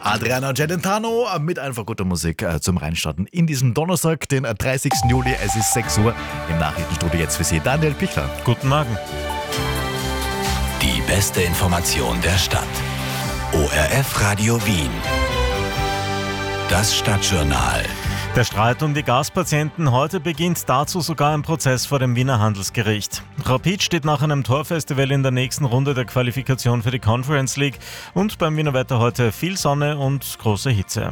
Adriana Celentano mit einfach guter Musik zum Reinstarten in diesem Donnerstag, den 30. Juli. Es ist 6 Uhr. Im Nachrichtenstudio jetzt für Sie Daniel Pichler. Guten Morgen. Die beste Information der Stadt. ORF Radio Wien. Das Stadtjournal. Der Streit um die Gaspatienten. Heute beginnt dazu sogar ein Prozess vor dem Wiener Handelsgericht. Rapid steht nach einem Torfestival in der nächsten Runde der Qualifikation für die Conference League. Und beim Wiener Wetter heute viel Sonne und große Hitze.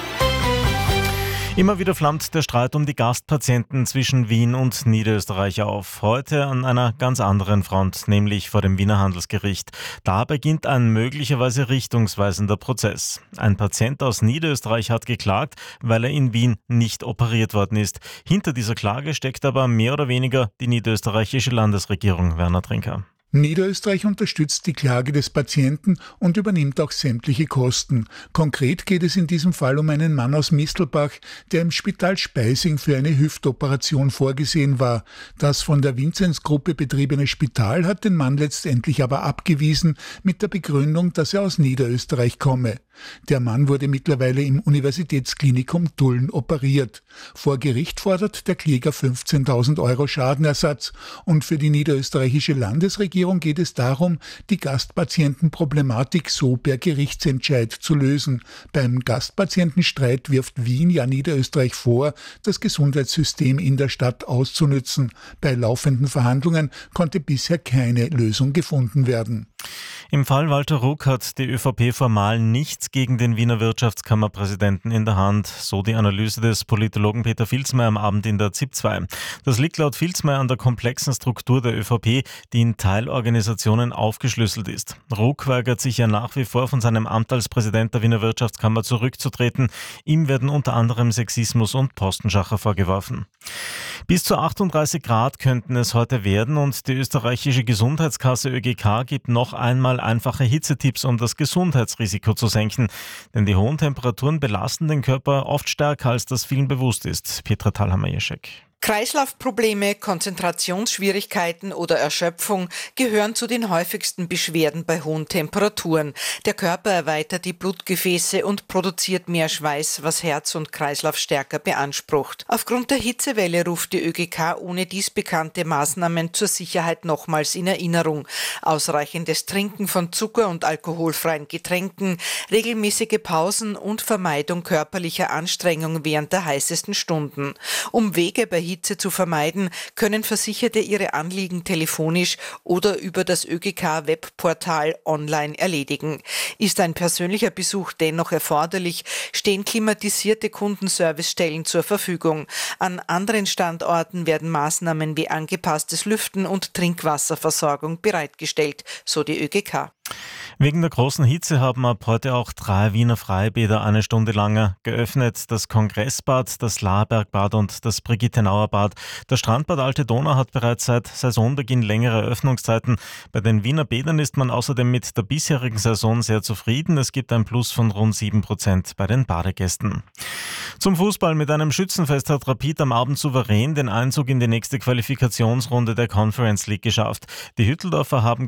Immer wieder flammt der Streit um die Gastpatienten zwischen Wien und Niederösterreich auf. Heute an einer ganz anderen Front, nämlich vor dem Wiener Handelsgericht. Da beginnt ein möglicherweise richtungsweisender Prozess. Ein Patient aus Niederösterreich hat geklagt, weil er in Wien nicht operiert worden ist. Hinter dieser Klage steckt aber mehr oder weniger die niederösterreichische Landesregierung. Werner Trinker. Niederösterreich unterstützt die Klage des Patienten und übernimmt auch sämtliche Kosten. Konkret geht es in diesem Fall um einen Mann aus Mistelbach, der im Spital Speising für eine Hüftoperation vorgesehen war. Das von der Vinzenz-Gruppe betriebene Spital hat den Mann letztendlich aber abgewiesen mit der Begründung, dass er aus Niederösterreich komme. Der Mann wurde mittlerweile im Universitätsklinikum Tulln operiert. Vor Gericht fordert der Kläger 15.000 € Schadenersatz und für die niederösterreichische Landesregierung geht es darum, die Gastpatientenproblematik so per Gerichtsentscheid zu lösen. Beim Gastpatientenstreit wirft Wien ja Niederösterreich vor, das Gesundheitssystem in der Stadt auszunützen. Bei laufenden Verhandlungen konnte bisher keine Lösung gefunden werden. Im Fall Walter Ruck hat die ÖVP formal nichts gegen den Wiener Wirtschaftskammerpräsidenten in der Hand, so die Analyse des Politologen Peter Vilsmeier am Abend in der ZIP 2. Das liegt laut Vilsmeier an der komplexen Struktur der ÖVP, die in Teilorganisationen aufgeschlüsselt ist. Ruck weigert sich ja nach wie vor, von seinem Amt als Präsident der Wiener Wirtschaftskammer zurückzutreten. Ihm werden unter anderem Sexismus und Postenschacher vorgeworfen. Bis zu 38 Grad könnten es heute werden und die österreichische Gesundheitskasse ÖGK gibt noch einmal einfache Hitzetipps, um das Gesundheitsrisiko zu senken. Denn die hohen Temperaturen belasten den Körper oft stärker, als das vielen bewusst ist. Petra Thalhammer-Jeschek. Kreislaufprobleme, Konzentrationsschwierigkeiten oder Erschöpfung gehören zu den häufigsten Beschwerden bei hohen Temperaturen. Der Körper erweitert die Blutgefäße und produziert mehr Schweiß, was Herz und Kreislauf stärker beansprucht. Aufgrund der Hitzewelle ruft die ÖGK ohne dies bekannte Maßnahmen zur Sicherheit nochmals in Erinnerung. Ausreichendes Trinken von Zucker- und alkoholfreien Getränken, regelmäßige Pausen und Vermeidung körperlicher Anstrengung während der heißesten Stunden. Umwege bei Hitze zu vermeiden, können Versicherte ihre Anliegen telefonisch oder über das ÖGK-Webportal online erledigen. Ist ein persönlicher Besuch dennoch erforderlich, stehen klimatisierte Kundenservicestellen zur Verfügung. An anderen Standorten werden Maßnahmen wie angepasstes Lüften und Trinkwasserversorgung bereitgestellt, so die ÖGK. Wegen der großen Hitze haben ab heute auch 3 Wiener Freibäder eine Stunde lang geöffnet. Das Kongressbad, das Lahrbergbad und das Brigittenauer Bad. Das Strandbad Alte Donau hat bereits seit Saisonbeginn längere Öffnungszeiten. Bei den Wiener Bädern ist man außerdem mit der bisherigen Saison sehr zufrieden. Es gibt ein Plus von rund 7% bei den Badegästen. Zum Fußball: Mit einem Schützenfest hat Rapid am Abend souverän den Einzug in die nächste Qualifikationsrunde der Conference League geschafft. Die Hütteldorfer haben